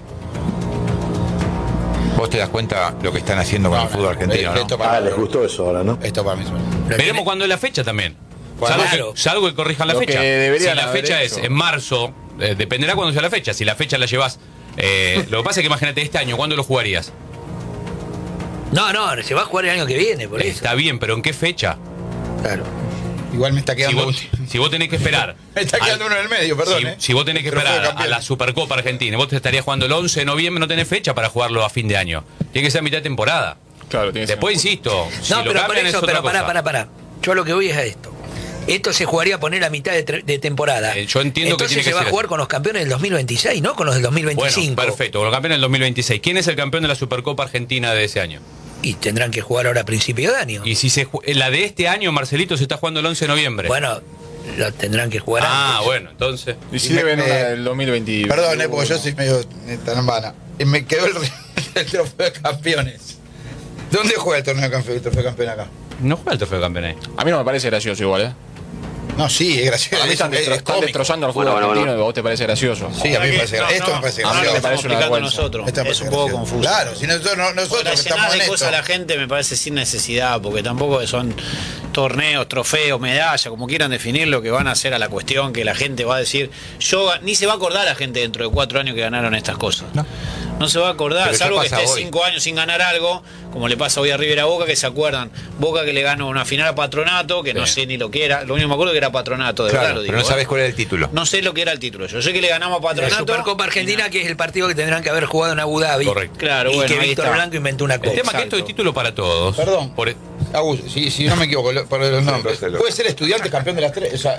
Vos te das cuenta lo que están haciendo con el fútbol argentino, ¿no? Esto para, les gustó eso ahora, ¿no? esto para mí. Veremos cuándo es la fecha también. Bueno, Salvo que corrijan la Lo fecha. que deberían Si la haber fecha hecho. es en marzo, dependerá cuándo sea la fecha. Si la fecha la llevas. Lo que pasa es que imagínate este año, ¿cuándo lo jugarías? No, se va a jugar el año que viene, por eso. Está bien, pero ¿en qué fecha? Claro. Igual me está Si quedando vos tenés que esperar. Me está quedando uno en el medio, perdón. Si vos tenés que Trofeo de esperar a campeón. la Supercopa Argentina, vos te estarías jugando el 11 de noviembre, no tenés fecha para jugarlo a fin de año. Tiene que ser a mitad de temporada. Claro, tiene que ser. Después, insisto, si No, lo pero por cambian es eso, otra pero cosa. pará. Yo lo que voy es a esto. Esto se jugaría a poner a mitad de temporada. Yo entiendo que Entonces tiene que se va a ser jugar así. con los campeones del 2026, no con los del 2025. Bueno, perfecto, con los campeones del 2026. ¿Quién es el campeón de la Supercopa Argentina de ese año? Y tendrán que jugar ahora a principio de año. Y si la de este año, Marcelito, se está jugando el 11 de noviembre. Bueno, lo tendrán que jugar Ah, antes. bueno, entonces. Y si Y me- deben una me- del 2020. Perdón, porque yo soy medio tarambana. Y me quedó el trofeo de campeones. ¿Dónde juega el trofeo de campeón acá? No juega el trofeo de campeones. A mí no me parece gracioso igual, ¿eh? No, sí, es gracioso. A mí están, es están cómico. destrozando al fútbol Bueno, argentino bueno. y a vos te parece gracioso. Sí, a mí me parece gracioso. Esto me parece A mí me gracioso. parece una explicando vergüenza. nosotros. Esto me Es parece un poco gracioso. confuso. Claro, si nosotros La que estamos llenar en de esto. cosas a la gente me parece sin necesidad, porque tampoco son torneos, trofeos, medallas, como quieran definir lo que van a hacer a la cuestión, que la gente va a decir, ni se va a acordar la gente dentro de 4 años que ganaron estas cosas. No se va a acordar, Pero ya salvo que pasa esté hoy. 5 años sin ganar algo, como le pasa hoy a River a Boca, que se acuerdan, Boca que le ganó una final a Patronato, que no Sí. sé ni lo que era, lo único que me acuerdo que era Patronato, de verdad Claro, lo digo. pero no sabes ¿eh? cuál es el título. No sé lo que era el título, yo sé que le ganamos a La Patronato. Supercopa Argentina, que es el partido que tendrán que haber jugado en Abu Dhabi. Correcto. Claro, y bueno, que ahí Víctor está. Blanco inventó una El copa. tema es que esto es título para todos. Perdón. Por- Si no me equivoco, por los nombres. hacelo. Puede ser estudiante campeón de las tres. O sea,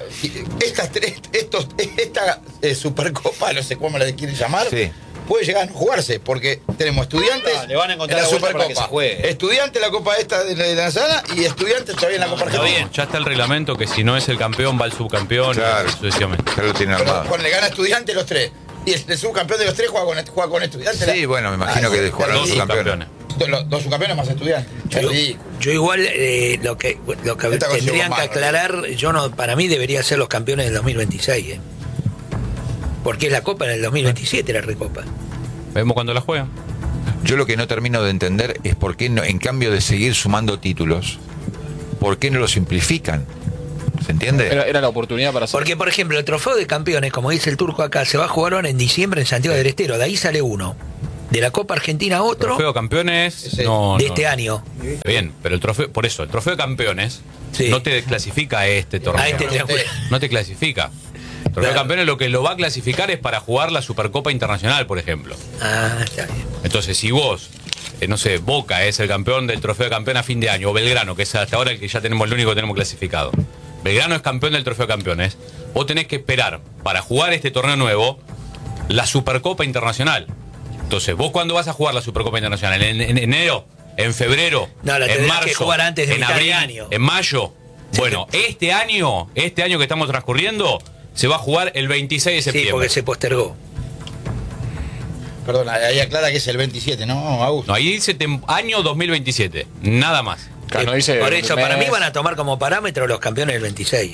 esta Supercopa, no sé cómo la quieren llamar, Sí. puede llegar a no jugarse, porque tenemos estudiantes Claro, le van a encontrar en la la vuelta para que Supercopa, se juegue. estudiante en la Copa esta de la sala y estudiantes todavía en la Copa está Argentina. bien. Ya está el reglamento que si no es el campeón, va el subcampeón Claro. y sucesivamente. Ya lo tienen Pero armado. cuando le gana estudiante los tres. Y el subcampeón de los tres juega con estudiantes. Sí, bueno, me imagino que jugarán Dos los subcampeones. subcampeones. Dos subcampeones más estudiantes. Es ridículo. Yo igual lo que Esta cosa tendrían es que bárbaro. aclarar, para mí debería ser los campeones del 2026, porque es la Copa en el 2027 la Recopa. Vemos cuando la juegan. Yo lo que no termino de entender es por qué, no, en cambio de seguir sumando títulos, ¿por qué no lo simplifican? ¿Se entiende? Era la oportunidad para hacer. Porque, por ejemplo, el trofeo de campeones, como dice el turco acá, se va a jugar ahora en diciembre en Santiago del Estero, de ahí sale uno. De la Copa Argentina otro Trofeo Campeones. Ese. No, de no. este año. Está bien, pero el trofeo, por eso, el Trofeo de Campeones Sí. no te clasifica a este torneo. A este triángulo. No te clasifica. El Trofeo de Claro. Campeones lo que lo va a clasificar es para jugar la Supercopa Internacional, por ejemplo. Ah, está bien. Entonces, si vos, no sé, Boca es el campeón del Trofeo de Campeón a fin de año, o Belgrano, que es hasta ahora el que ya tenemos, el único que tenemos clasificado. Belgrano es campeón del Trofeo de Campeones. Vos tenés que esperar para jugar este torneo nuevo la Supercopa Internacional. Entonces, vos cuando vas a jugar la Supercopa Internacional, en enero, en febrero, No, la en tendrás marzo, que jugar antes de en mitad de abril, año. en mayo. Bueno, este año que estamos transcurriendo, se va a jugar el 26 de Sí, septiembre. porque se postergó. Perdón, ahí aclara que es el 27, ¿no, Augusto? No, ahí dice año 2027, nada más. Claro, no dice Por eso, para mes. mí van a tomar como parámetro los campeones del 26.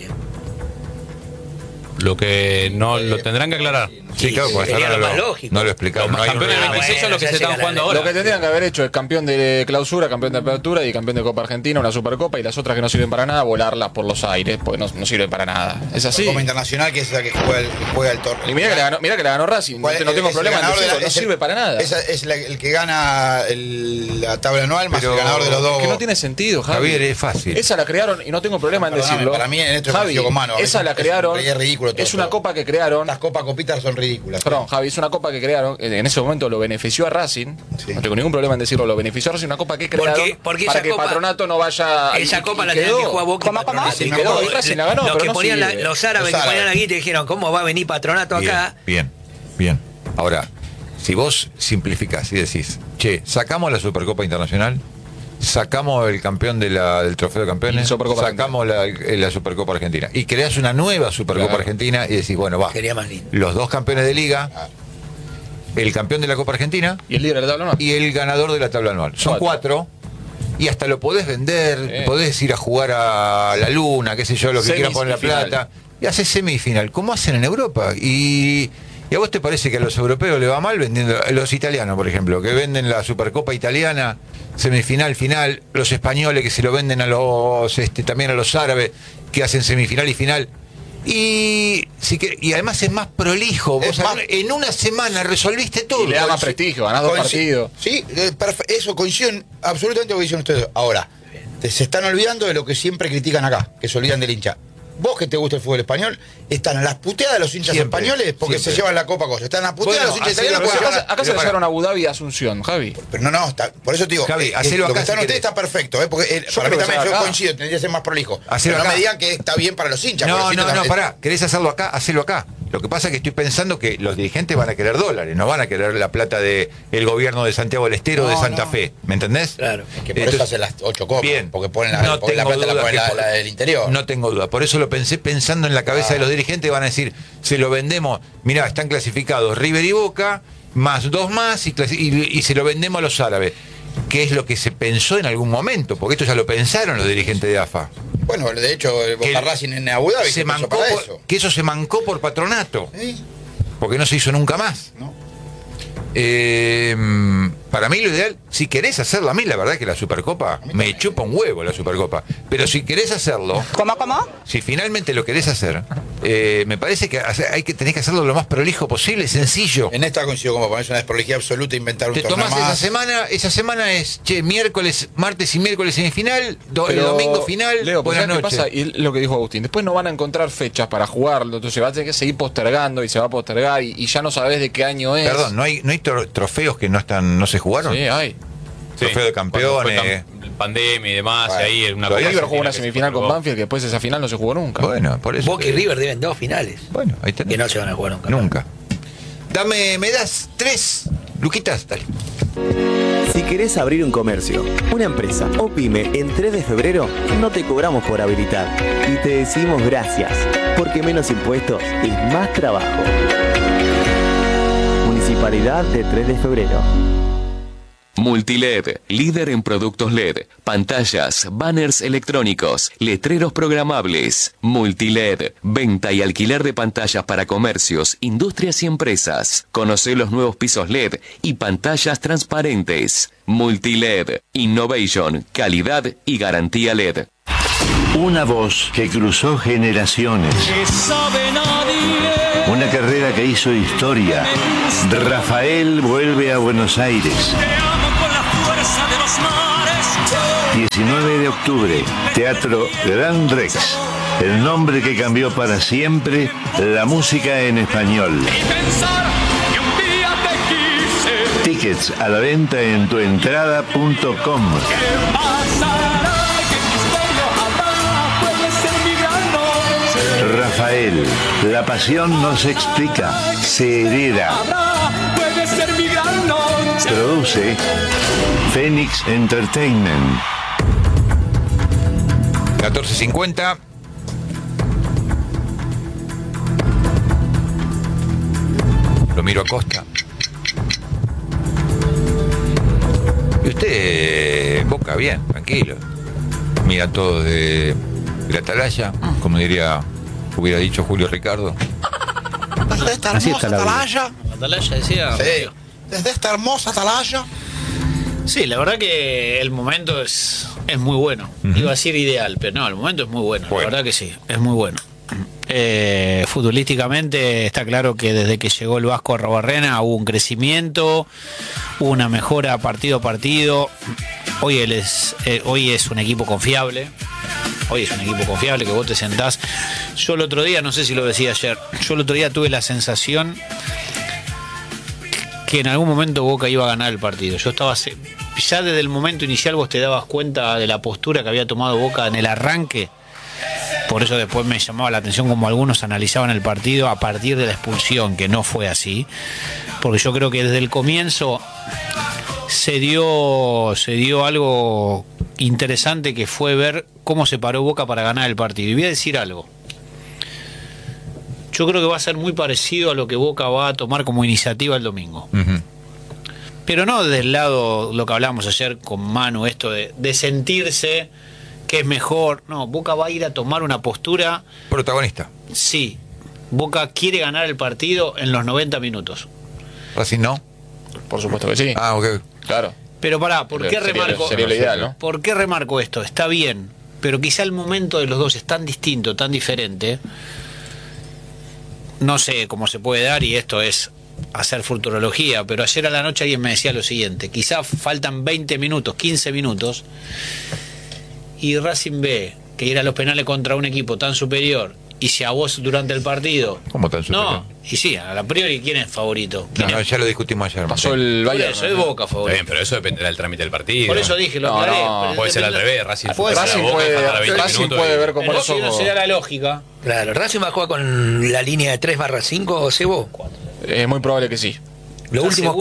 Lo que no lo tendrán que aclarar. Sí, claro, porque sería hasta lo ahora más lógico. no lo explicaron. Los No hay un campeones del reglamento. 26 son los que ya se están llega jugando la- ahora. Lo que tendrían que haber hecho es campeón de clausura, campeón de apertura y campeón de Copa Argentina, una Supercopa, y las otras que no sirven para nada, volarlas por los aires, porque no sirven para nada. Es así. Copa Internacional, que es la que juega el torneo. Y mirá que la ganó Racing, no tengo problema en decirlo, no sirve para nada. Es el que gana la tabla anual más Pero el ganador de los dos. Que no tiene sentido, Javi. Javier, es fácil. Esa la crearon, y no tengo problema en Perdóname, decirlo. para mí en esto es Javi, coincido con Mano, a esa veces la crearon. es ridículo todo Es una esto. copa que crearon. Las copitas son ridículas. Perdón, Javi, es una copa que crearon. En ese momento lo benefició a Racing. Sí. No tengo ningún problema en decirlo. Lo benefició a Racing, una copa que crearon porque para esa que copa- Patronato no vaya. Esa y copa la quedó. tenían que jugar Boca y Patronato. Y quedó, y Racing la ganó, Los pero que no ponían sirve. los árabes Los que ponían árabes. aquí te dijeron, ¿cómo va a venir Patronato acá? Bien. Ahora, si vos simplificás y decís, che, sacamos la Supercopa Internacional, sacamos el campeón del Trofeo de Campeones, Y Supercopa sacamos la Supercopa Argentina y creás una nueva Supercopa Claro. Argentina y decís, bueno, va, Sería más lindo. los dos campeones de liga, el campeón de la Copa Argentina Y el líder de la tabla no. y el ganador de la tabla anual. Son cuatro. Y hasta lo podés vender, Sí. podés ir a jugar a la luna, qué sé yo, lo que Semis quieran poner la y final. plata. Y haces semifinal, como hacen en Europa. ¿Y a vos te parece que a los europeos le va mal vendiendo? A los italianos, por ejemplo, que venden la Supercopa italiana, semifinal, final. Los españoles que se lo venden a los también a los árabes, que hacen semifinal y final. Y además es más prolijo. Vos en una semana resolviste todo. Y le da más prestigio, ganás dos partidos. Sí, eso coincido absolutamente con lo que dicen ustedes. Ahora, se están olvidando de lo que siempre critican acá, que se olvidan del hincha. Vos que te gusta el fútbol español, están a las puteadas de los hinchas Siempre, españoles porque siempre. se llevan la copa cosa. Están a las puteadas de los hinchas hacelo, italianos porque pero se llevan Acá se Pero le para. llegaron a Abu Dhabi y Asunción, Javi. Pero no, por eso te digo, Javi, hacelo lo que acá están si ustedes querés. está perfecto, porque para creo mí que también sea yo acá. coincido, tendría que ser más prolijo. Hacelo Pero no acá. me digan que está bien para los hinchas. porque No, los hinchas pará. ¿Querés hacerlo acá? Hacelo acá. Lo que pasa es que estoy pensando que los dirigentes van a querer dólares, no van a querer la plata del gobierno de Santiago del Estero o de No, Santa no. Fe. ¿Me entendés? Claro. Que por eso hacen las 8 copas. Bien. Porque ponen No porque la tengo plata la duda ponen que la del interior. No tengo duda. Por eso lo pensé pensando en la cabeza de los dirigentes. Van a decir, se lo vendemos. Mirá, están clasificados River y Boca, más dos más, y se lo vendemos a los árabes. ¿Qué es lo que se pensó en algún momento? Porque esto ya lo pensaron los dirigentes de AFA. Bueno, de hecho, el Boca Que Racing en Abu Dhabi Se se puso mancó para por- eso. que eso se mancó por Patronato. ¿Sí? Porque no se hizo nunca más. ¿No? Para mí lo ideal, si querés hacerlo, a mí la verdad que la Supercopa me chupa un huevo la Supercopa, pero si querés hacerlo, ¿Cómo? si finalmente lo querés hacer, me parece que tenés que hacerlo lo más prolijo posible, sencillo. En esta coincido como ponerse una desprolijidad absoluta, inventar un Te torneo tomás más. esa semana es, miércoles, martes y miércoles semifinal, el Pero, domingo final, Leo, buenas ¿sabes qué noches. pasa? Y lo que dijo Agustín, después no van a encontrar fechas para jugarlo, entonces va a tener que seguir postergando y se va a postergar y ya no sabés de qué año es. Perdón, ¿no hay trofeos que no se jugaron? Sí, hay. Trofeo de campeones. Pandemia y demás, Bueno, y ahí una todavía River cosa jugó una que se semifinal con postergó. Banfield que después esa final no se jugó nunca. Bueno, por eso. Boca y River deben dos finales. Bueno, ahí tenés. Que no se van a jugar nunca. Nunca. Me das 3, Luquitas, dale. Si querés abrir un comercio, una empresa o pyme en 3 de febrero, no te cobramos por habilitar y te decimos gracias, porque menos impuestos es más trabajo. Municipalidad de 3 de febrero. Multiled, líder en productos LED, pantallas, banners electrónicos, letreros programables. Multiled, venta y alquiler de pantallas para comercios, industrias y empresas. Conoce los nuevos pisos LED y pantallas transparentes. Multiled, innovation, calidad y garantía LED. Una voz que cruzó generaciones. Una carrera que que hizo historia. Rafael vuelve a Buenos Aires. 19 de octubre, Teatro Gran Rex. El nombre que cambió para siempre la música en español. Tickets a la venta en tuentrada.com. Rafael, la pasión no se explica, se hereda. Produce Phoenix Entertainment. 14:50. Lo miro a Costa. Y usted, Boca, bien, tranquilo. Mira todo de la atalaya, como hubiera dicho Julio Ricardo. Desde esta hermosa atalaya. La atalaya decía. Sí. Desde esta hermosa atalaya. Sí, la verdad que el momento es muy bueno. Iba a decir ideal, pero no, el momento es muy bueno. La verdad que sí, es muy bueno. Futbolísticamente está claro que desde que llegó el Vasco Arrobarrena hubo un crecimiento, hubo una mejora partido a partido. Hoy es un equipo confiable. Hoy es un equipo confiable que vos te sentás. Yo el otro día, no sé si lo decía ayer, yo el otro día tuve la sensación que en algún momento Boca iba a ganar el partido. Yo estaba, ya desde el momento inicial vos te dabas cuenta de la postura que había tomado Boca en el arranque. Por eso después me llamaba la atención como algunos analizaban el partido a partir de la expulsión, que no fue así. Porque yo creo que desde el comienzo se dio algo interesante, que fue ver cómo se paró Boca para ganar el partido. Y voy a decir algo. Yo creo que va a ser muy parecido a lo que Boca va a tomar como iniciativa el domingo. Pero no desde el lado, lo que hablábamos ayer con Manu, esto de sentirse que es mejor. No, Boca va a ir a tomar una postura protagonista. Sí, Boca quiere ganar el partido en los 90 minutos. ¿Así no? Por supuesto que sí. Ah, ok. Claro. Pero pará, ¿por qué remarco? Sería lo ideal, ¿no? ¿Por qué remarco esto? Está bien, pero quizá el momento de los dos es tan distinto, tan diferente. No sé cómo se puede dar, y esto es hacer futurología, pero ayer a la noche alguien me decía lo siguiente: quizá faltan 20 minutos, 15 minutos, y Racing ve que ir a los penales contra un equipo tan superior, y si a vos durante el partido... ¿Cómo tan superior? No, y sí, a priori, ¿quién es favorito? No, ya lo discutimos ayer. Pasó el Por Bayern. eso, es Boca favorito. Bien, pero eso dependerá del trámite del partido. Por eso dije, lo aclaré. No, puede ser al revés. Racing puede ver con buenos Racing no ojos. se da la lógica. Claro, ¿Racing va a jugar con la línea de 3/5, Sebo? Es muy probable que sí. Los últimos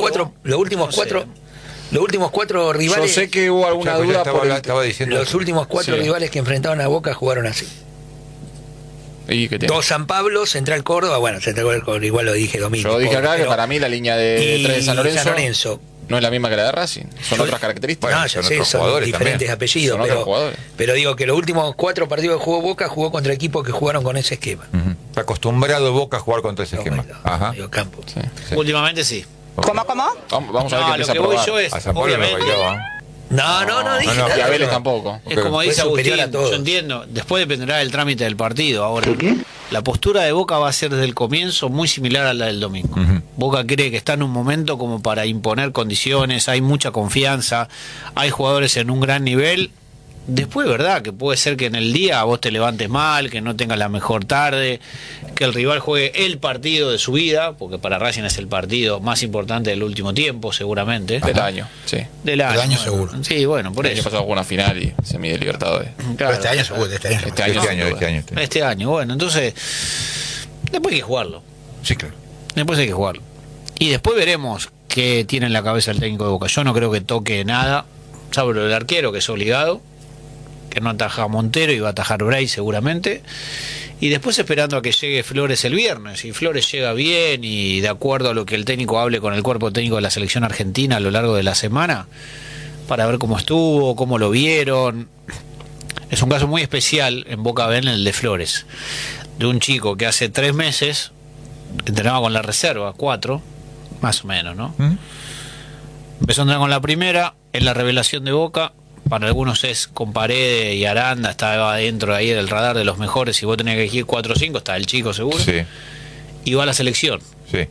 cuatro rivales. Yo sé que hubo alguna duda por estaba diciendo los últimos cuatro rivales que enfrentaron a Boca jugaron así. ¿Y qué tiene? 2 San Pablo, Central Córdoba, bueno, Central Córdoba igual lo dije domingo. Yo dije acá que para mí la línea de 3 de San Lorenzo no es la misma que la de Racing, son otras características. No, ya sé, son diferentes apellidos, pero digo que los últimos 4 partidos que jugó Boca jugó contra equipos que jugaron con ese esquema. Está acostumbrado Boca a jugar contra ese esquema. Ajá. Campo. Sí. Últimamente sí. ¿Cómo? Vamos a ver qué empieza a lo que voy probar. yo es, A San Pablo no bailaba. No dije nada. Y a Vélez tampoco. Es como dice Agustín, a todos. yo entiendo, después dependerá del trámite del partido. Ahora, la postura de Boca va a ser desde el comienzo muy similar a la del domingo. Boca cree que está en un momento como para imponer condiciones, hay mucha confianza, hay jugadores en un gran nivel. Después, verdad, que puede ser que en el día vos te levantes mal, que no tengas la mejor tarde, que el rival juegue el partido de su vida, porque para Racing es el partido más importante del último tiempo, seguramente. Del año, sí. Del año bueno. seguro. Sí, bueno, por El año eso. pasado jugó una final y semi de Libertadores. Claro. Este año seguro, este año. Este año, bueno, entonces, después hay que jugarlo. Sí, claro. Después hay que jugarlo. Y después veremos qué tiene en la cabeza el técnico de Boca. Yo no creo que toque nada, salvo lo del arquero, que es obligado, que no ataja a Montero y va a atajar Bray seguramente. Y después esperando a que llegue Flores el viernes. Si Flores llega bien y de acuerdo a lo que el técnico hable con el cuerpo técnico de la selección argentina a lo largo de la semana, para ver cómo estuvo, cómo lo vieron. Es un caso muy especial en Boca Ben, el de Flores, de un chico que hace 3 meses entrenaba con la reserva, 4 más o menos, ¿no? Empezó a entrenar con la primera, en la revelación de Boca. Para algunos es con Paredes y Aranda, estaba dentro de ahí del radar de los mejores. Si vos tenías que elegir 4 o 5, está el chico seguro. Sí. Y va a la selección. Sí.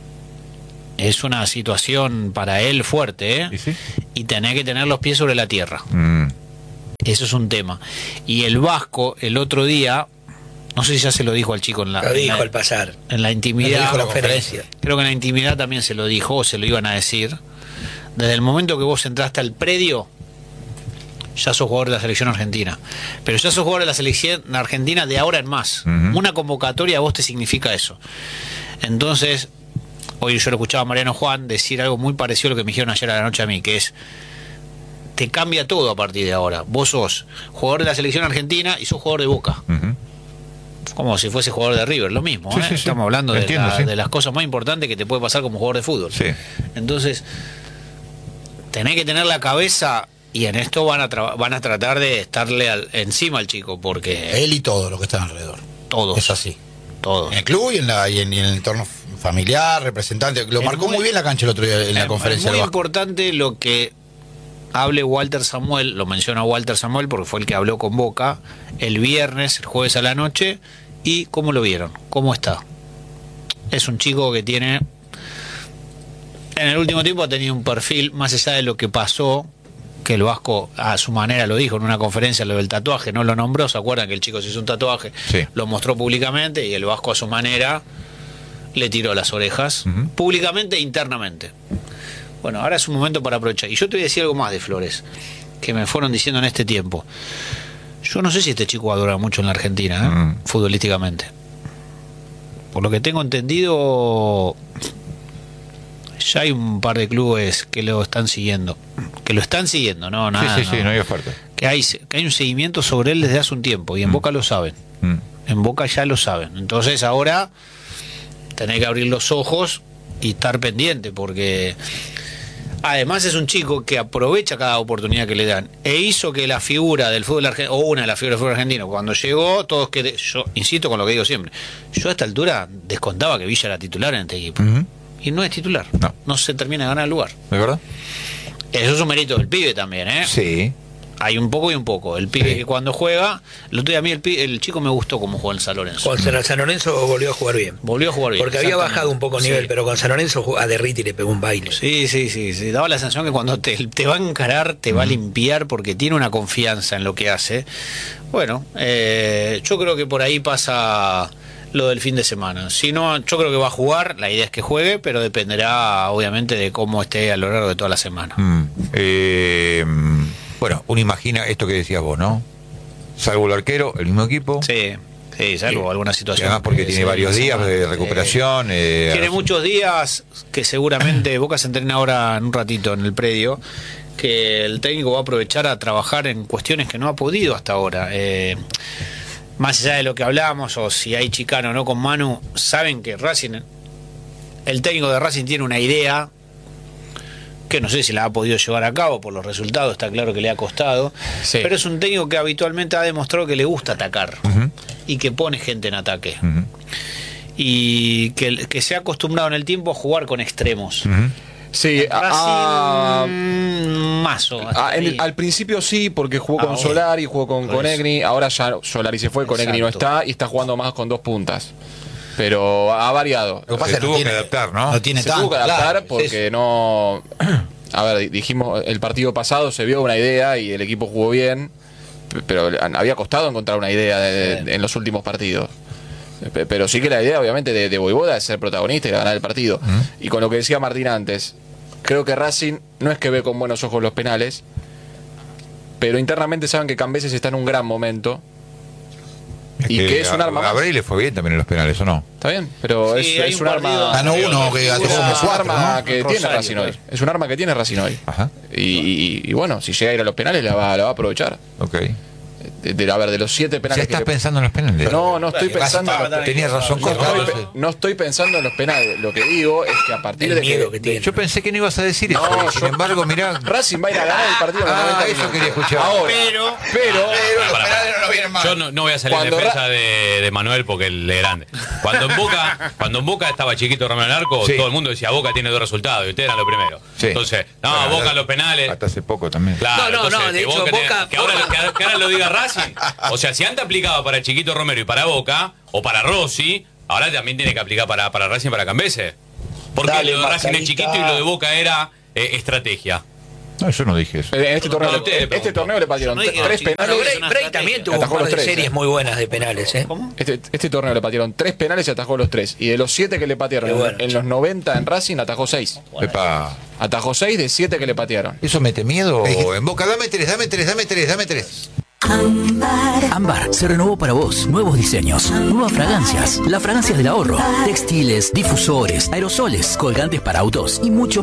Es una situación para él fuerte, ¿eh? Sí. Y tenés que tener los pies sobre la tierra. Mm. Eso es un tema. Y el Vasco, el otro día, no sé si ya se lo dijo al chico en la... Lo dijo en la- al pasar. En la intimidad. Lo dijo en la conferencia. Creo que en la intimidad también se lo dijo, o se lo iban a decir. Desde el momento que vos entraste al predio, ya sos jugador de la selección argentina. Pero ya sos jugador de la selección argentina de ahora en más. Una convocatoria a vos te significa eso. Entonces, hoy yo lo escuchaba a Mariano Juan decir algo muy parecido a lo que me dijeron ayer a la noche a mí, que es: te cambia todo a partir de ahora. Vos sos jugador de la selección argentina y sos jugador de Boca. Como si fuese jugador de River, lo mismo. Sí, sí, sí. Estamos hablando de, Entiendo, sí. de las cosas más importantes que te puede pasar como jugador de fútbol. Sí. Entonces, tenés que tener la cabeza, y en esto van a tratar de estarle encima al chico, porque Él y todo lo que está alrededor. todos. Es así. Todos. En el club y en el entorno familiar, representante. Lo Es marcó muy bien la cancha el otro día en la conferencia Es muy del Vasco. importante lo que hable Walter Samuel, lo menciona Walter Samuel porque fue el que habló con Boca el viernes, el jueves a la noche, y cómo lo vieron, cómo está. Es un chico que tiene, en el último tiempo ha tenido un perfil, más allá de lo que pasó, que el Vasco a su manera lo dijo en una conferencia, lo del tatuaje, no lo nombró. ¿Se acuerdan que el chico se hizo un tatuaje? Sí. Lo mostró públicamente, y el Vasco a su manera le tiró las orejas, públicamente e internamente. Bueno, ahora es un momento para aprovechar. Y yo te voy a decir algo más de Flores, que me fueron diciendo en este tiempo. Yo no sé si este chico va a durar mucho en la Argentina, futbolísticamente. Por lo que tengo entendido, ya hay un par de clubes que lo están siguiendo. Que lo están siguiendo, no, nada. Sí, no hay oferta. Que hay un seguimiento sobre él desde hace un tiempo, y en Boca lo saben. En Boca ya lo saben. Entonces ahora tenés que abrir los ojos y estar pendiente, porque además es un chico que aprovecha cada oportunidad que le dan, e hizo que la figura del fútbol argentino, o una de las figuras del fútbol argentino, cuando llegó, todos que yo insisto con lo que digo siempre, yo a esta altura descontaba que Villa era titular en este equipo, y no es titular, no se termina de ganar el lugar. ¿De verdad? Eso es un mérito del pibe también, ¿eh? Sí. Hay un poco y un poco. El pibe que cuando juega, el otro día a mí el chico me gustó como jugó en San Lorenzo. Con San Lorenzo volvió a jugar bien. Volvió a jugar bien. Porque había exactamente. bajado un poco el nivel, Sí. pero con San Lorenzo a Derriti le pegó un baile. Sí. Daba la sensación que cuando te va a encarar, te va a limpiar, porque tiene una confianza en lo que hace. Bueno, yo creo que por ahí pasa lo del fin de semana. Si no, yo creo que va a jugar. La idea es que juegue, pero dependerá obviamente de cómo esté a lo largo de toda la semana. Bueno, uno imagina esto que decías vos, ¿no? Salvo el arquero, el mismo equipo. Sí, salvo alguna Y situación. además porque tiene Sí, varios una días semana. de recuperación. Tiene muchos días que seguramente Boca se entrena ahora en un ratito en el predio, que el técnico va a aprovechar a trabajar en cuestiones que no ha podido hasta ahora. Más allá de lo que hablamos, o si hay chicano o no con Manu, saben que Racing, el técnico de Racing tiene una idea que no sé si la ha podido llevar a cabo por los resultados, está claro que le ha costado, pero es un técnico que habitualmente ha demostrado que le gusta atacar y que pone gente en ataque. Y que se ha acostumbrado en el tiempo a jugar con extremos. Sí, mazo. al principio sí, porque jugó con Ahora. Solari, jugó con Por eso. Conegni, ahora ya Solari se fue, Conegni no Exacto. está y está jugando más con 2 puntas. Pero ha variado. Lo que pasa es que tuvo que adaptar, ¿no? No tiene Se tanto. tuvo que adaptar claro, porque sí. no... A ver, dijimos, el partido pasado se vio una idea y el equipo jugó bien, pero había costado encontrar una idea en los últimos partidos. Pero sí que la idea, obviamente, de Vojvoda es ser protagonista y ganar el partido. Y con lo que decía Martín antes, creo que Racing no es que ve con buenos ojos los penales, pero internamente saben que Cambeses está en un gran momento. Y que es un arma más. A Bray le fue bien también en los penales, ¿o no? Está bien, pero Sí, hay es un un arma. partido- Ganó uno que Es tuvo como un 4, arma ¿no? que tiene Rosario, Racing hoy. claro. Es un arma que tiene Racing hoy. Ajá. Y bueno, si llega a ir a los penales la va a aprovechar. Ok. A ver, de los 7 Ya penales estás que pensando en los penales. No estoy pensando en los Tenías razón, no Cortado. no estoy pensando en los penales. Lo que digo es que a partir El de miedo que tiene. Yo pensé que no ibas a decir eso. No, Sin yo- embargo, mirá. Racing va a ir a ganar el partido en los 90 eso minutos. quería escuchar. Ahora, pero Los penales no vienen mal. Yo no voy a salir en Cuando defensa de Manuel porque él es grande. Cuando en Boca estaba chiquito Romero Narco, Sí. todo el mundo decía Boca tiene 2 resultados y ustedes eran los primeros. Sí. Entonces, Bueno, Boca los penales. Hasta hace poco también. Claro, No, entonces, de que hecho, Boca tenga- Boca- que ahora lo diga Racing. O sea, si antes aplicaba para Chiquito Romero y para Boca, o para Rossi, ahora también tiene que aplicar para Racing, para Cambese. Porque Dale, lo de Racing es Margarita. chiquito y lo de Boca era estrategia. No, yo no dije eso. En este torneo, No, usted le este preguntó. torneo le patearon No dije, 3 sí, penales. pero Bray, una Bray estrategia. también tuvo un Atajó par los de tres, series muy buenas de penales, ¿eh? ¿Cómo? Este torneo le patearon 3 penales y atajó los 3. Y de los 7 que le patearon Qué bueno. en los 90 en Racing, atajó 6. Epa, Atajó 6 de 7 que le patearon. ¿eso mete miedo en Boca? Dame tres. Ámbar se renovó para vos. Nuevos diseños, nuevas fragancias, las fragancias del ahorro, textiles, difusores, aerosoles, colgantes para autos y mucho